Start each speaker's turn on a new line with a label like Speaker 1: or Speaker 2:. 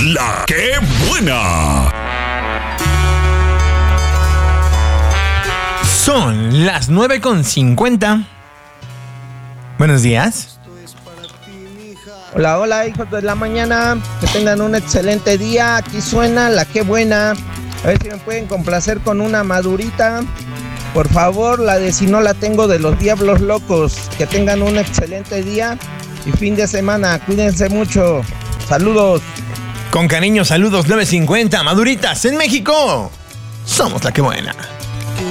Speaker 1: La que buena.
Speaker 2: Son las 9:50. Buenos días.
Speaker 3: Hola, hola, hijos de la mañana. Que tengan un excelente día. Aquí suena La que buena. A ver si me pueden complacer con una madurita. Por favor, la de Si no la tengo de los Diablos Locos. Que tengan un excelente día y fin de semana. Cuídense mucho. Saludos.
Speaker 2: Con cariño, saludos 9:50. Maduritas en México. Somos La que buena.